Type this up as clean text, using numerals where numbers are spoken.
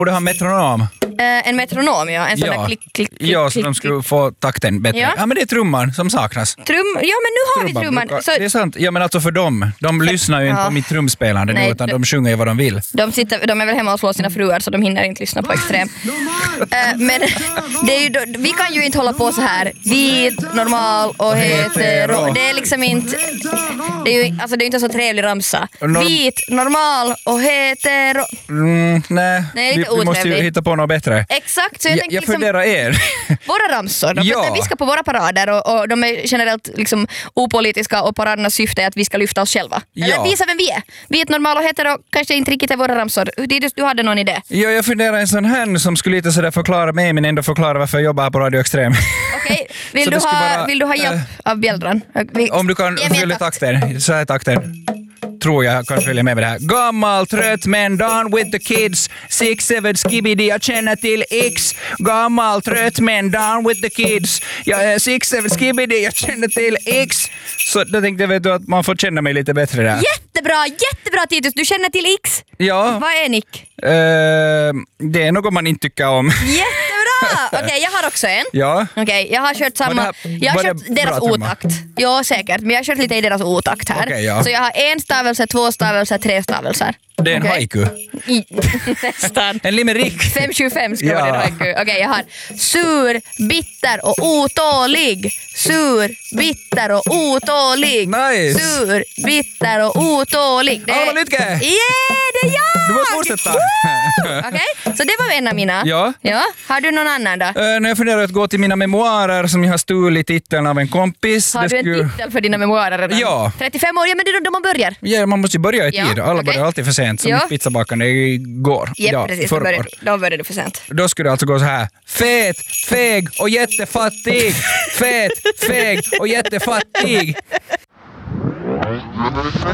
borde ha metronom. En metronom, ja. En sån där klick. Ja, så de skulle få takten bättre. Ja, men det är trumman som saknas. Ja, men nu har vi trumman. Så... Det är sant. Ja, men alltså för dem. De lyssnar ju inte på mitt trumspelande nu, utan de sjunger ju vad de vill. De är väl hemma och slår sina fruar, så de hinner inte lyssna på Extrem. Men det är ju, vi kan ju inte hålla på så här. Vit, normal och hetero. Det är liksom inte... Det är ju alltså, det är inte så trevlig ramsa. Vit, normal och hetero. Nej, vi måste ju hitta på något bättre. Exakt, så jag tänkte jag funderar er. Våra ramsor, vi ska på våra parader och de är generellt liksom opolitiska och paradernas syfte är att vi ska lyfta oss själva. Eller visa vem vi är. Vit, normal och hetero kanske inte riktigt är våra ramsor. Du hade någon idé? Ja, jag funderar en sån här som skulle lite sådär förklara mig men ändå förklara varför jag jobbar här på Radio Extrem. Okej, vill du ha hjälp av bjällran? Om du kan följa takten, så här takten. Tror jag kan följa med det här. Gammal, trött men done with the kids. 6-7 skibidi, jag känner till X. Gammal, trött men done with the kids. 6-7 skibidi, jag känner till X. Så då tänkte jag att man får känna mig lite bättre där. Jättebra Titus, du känner till X. Ja. Vad är Nick? Det är något man inte tycker om. Jättebra! Okej, jag har också en. Ja. Okej, jag har kört samma... Jag har kört deras otakt. Ja, säkert. Men jag har kört lite i deras otakt här. Okay, ja. Så jag har 1 stavelse, 2 stavelser, 3 stavelser. Det är en haiku. Nästan. En limerick. 525 ska vara en haiku. Okej, jag har sur, bitter och otålig. Sur, bitter och otålig. Nice. Sur, bitter och otålig. Alla lycka! Yeah, det är jag! Du måste fortsätta. Okej, så det var en av mina. Ja. Har du någon annan då? När jag funderar att gå till mina memoarer som jag har stulit titeln av en kompis. Har du en titel för dina memoarer redan? Ja. 35 år, ja men det är då man börjar. Ja, man måste ju börja i tid. Alla börjar alltid för sent. Som pizzabakande igår. Ja, precis. Då började du för sent. Då skulle det alltså gå så här. Fet, feg och jättefattig. Fet, feg och jättefattig.